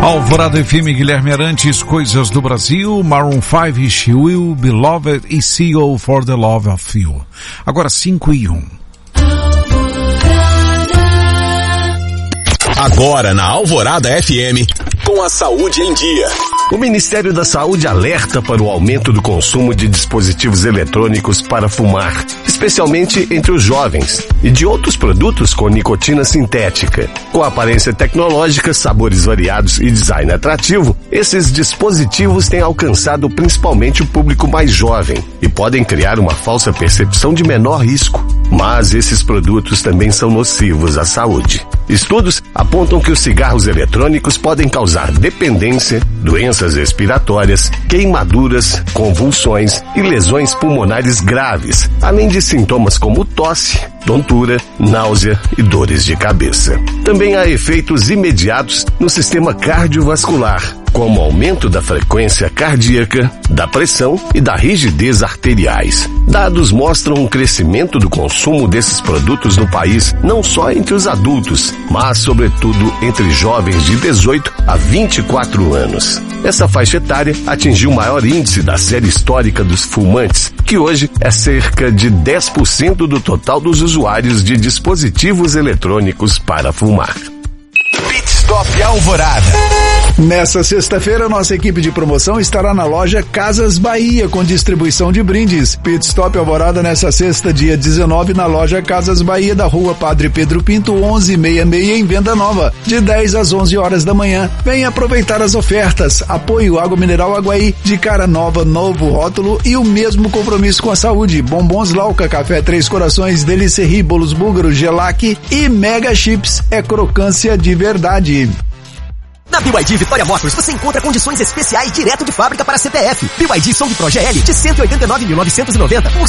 Alvorada FM, Guilherme Arantes, Coisas do Brasil, Maroon 5, She Will, Beloved e CEO for the Love of You. Agora 5:01. Agora na Alvorada FM, com a saúde em dia. O Ministério da Saúde alerta para o aumento do consumo de dispositivos eletrônicos para fumar, especialmente entre os jovens, e de outros produtos com nicotina sintética. Com aparência tecnológica, sabores variados e design atrativo, esses dispositivos têm alcançado principalmente o público mais jovem e podem criar uma falsa percepção de menor risco. Mas esses produtos também são nocivos à saúde. Estudos apontam que os cigarros eletrônicos podem causar dependência, doenças respiratórias, queimaduras, convulsões e lesões pulmonares graves, além de sintomas como tosse, tontura, náusea e dores de cabeça. Também há efeitos imediatos no sistema cardiovascular, como aumento da frequência cardíaca, da pressão e da rigidez arteriais. Dados mostram um crescimento do consumo desses produtos no país, não só entre os adultos, mas sobretudo entre jovens de 18 a 24 anos. Essa faixa etária atingiu o maior índice da série histórica dos fumantes, que hoje é cerca de 10% do total dos usuários de dispositivos eletrônicos para fumar. Pit Stop Alvorada. Nessa sexta-feira, nossa equipe de promoção estará na loja Casas Bahia com distribuição de brindes. Pit Stop Alvorada nessa sexta, dia 19, na loja Casas Bahia da Rua Padre Pedro Pinto, 1166, em Venda Nova, de 10 às 11 horas da manhã. Venha aproveitar as ofertas. Apoio Água Mineral Aguaí, de cara nova, novo rótulo e o mesmo compromisso com a saúde. Bombons Lauca, Café Três Corações, Delicerri, Bolos Búlgaros, Gelac e Mega Chips. É crocância de verdade. Na BYD Vitória Motors você encontra condições especiais direto de fábrica para CPF. BYD Song Pro GL de R$ 189.990 por